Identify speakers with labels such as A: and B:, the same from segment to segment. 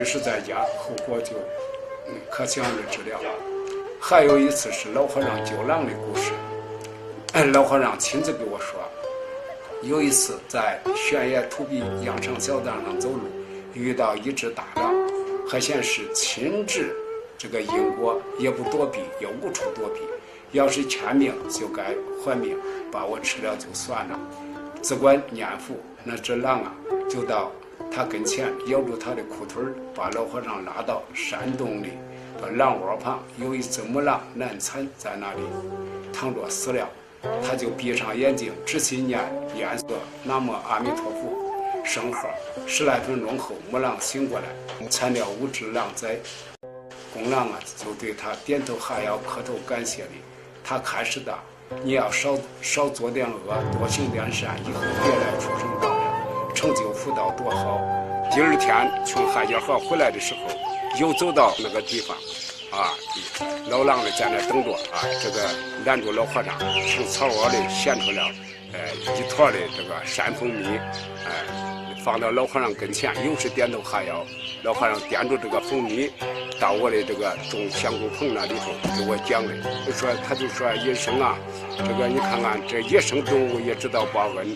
A: 是在家，后果就可想而知了。还有一次是老和尚救狼的故事，老和尚亲自给我说，有一次在悬崖土壁羊肠小道上走路，遇到一只大狼，还显示亲至这个因果，也不躲避，也无处躲避。要是欠命就该还命，把我吃了就算了。只管念佛，那只狼啊，就到他跟前咬住他的裤腿，把老和尚拉到山洞里。狼窝旁有一只母狼难产，在那里躺着死了。他就闭上眼睛，仔细念诵南无阿弥陀佛圣号。10来分钟后，母狼醒过来，惨了5只狼崽。公狼啊，就对他点头哈腰，磕头感谢礼。他开始的，你要少做点恶，多行点善，以后别来畜生道了，成就福道多好。第二天从汉家河回来的时候，又走到那个地方，老狼呢在那等着这个拦住老和尚，从草窝里衔出了一坨的这个山蜂蜜，放到老和尚跟前，又是点头哈腰。老和尚掂住这个蜂蜜，到我的这个种香菇棚那里头给我讲的，他就说野生啊，这个你看看这野生动物也知道报恩。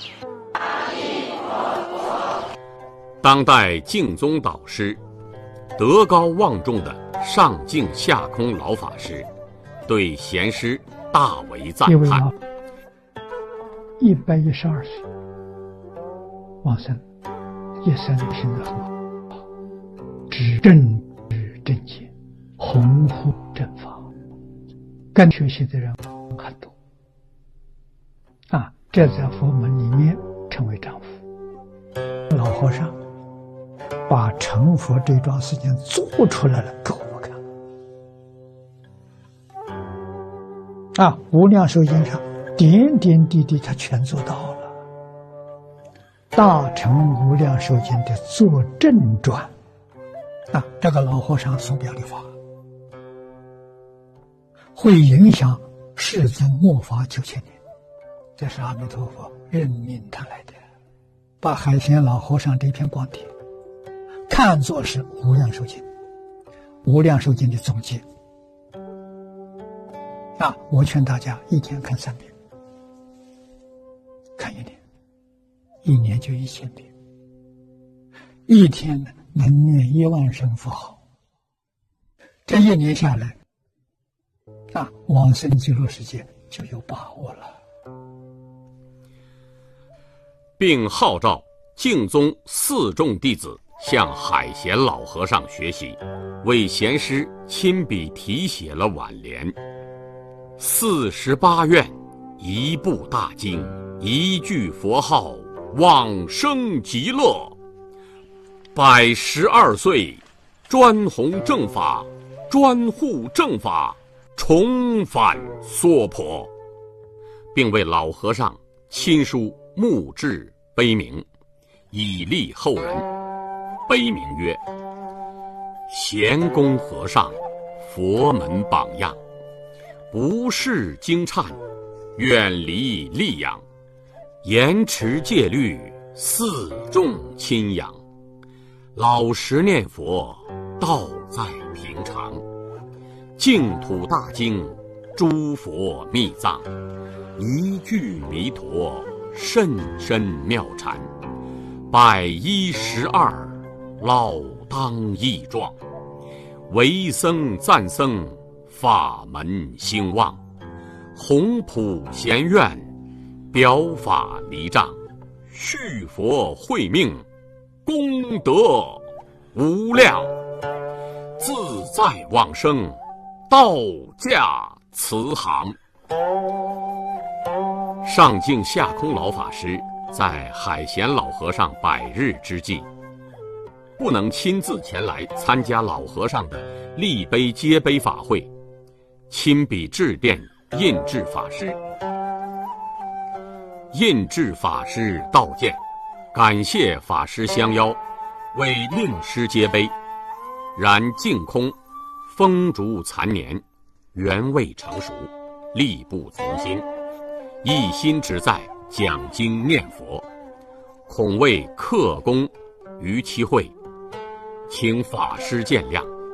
B: 当代净宗导师、德高望重的上净下空老法师，对贤师大为赞叹。
C: 112岁往生，一生品德很好，知正知正见，弘护正法，跟学习的人很多这在佛门里面称为丈夫。老和尚把成佛这桩事情做出来了给我们看无量寿经上点点滴滴他全做到了。大乘无量寿经的作证传这个老和尚所表的法会影响世尊末法9000年，这是阿弥陀佛任命他来的，把海贤老和尚这篇光碟看作是无量寿经，无量寿经的总结我劝大家一天看3遍，看1年，1年就1000遍，一天能念1万声佛号，这1年下来往生极乐世界就有把握了。
B: 并号召净宗4众弟子向海贤老和尚学习，为贤师亲笔题写了挽联：48愿，一部大经，一句佛号，往生极乐。112岁，专弘正法，专护正法，重返娑婆，并为老和尚亲书墓志碑铭，以励后人。碑铭曰：贤公和尚，佛门榜样，不识经忏，远离戾养，严持戒律，4众亲养，老实念佛，道在平常，净土大经，诸佛密藏，一句弥陀，甚深妙禅，112老当益壮，为僧赞僧，法门兴旺，弘普贤愿，表法离障，续佛慧命，功德无量，自在往生，道驾慈航。上净下空老法师在海贤老和尚100日之际，不能亲自前来参加老和尚的立碑接碑法会，亲笔致电印制法师。印制法师道见，感谢法师相邀，为令师接碑，然净空风烛残年，原未成熟，力不从心，一心只在讲经念佛，恐为克功于其会， 请法师见谅。